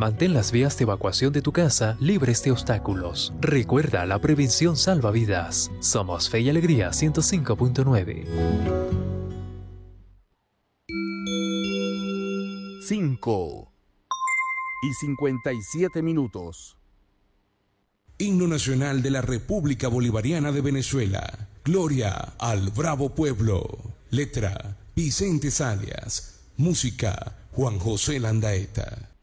Mantén las vías de evacuación de tu casa libres de obstáculos. Recuerda, la prevención salva vidas. Somos Fe y Alegría 105.9. 5:57. Himno Nacional de la República Bolivariana de Venezuela. Gloria al bravo pueblo. Letra: Vicente Salias. Música: Juan José Landaeta.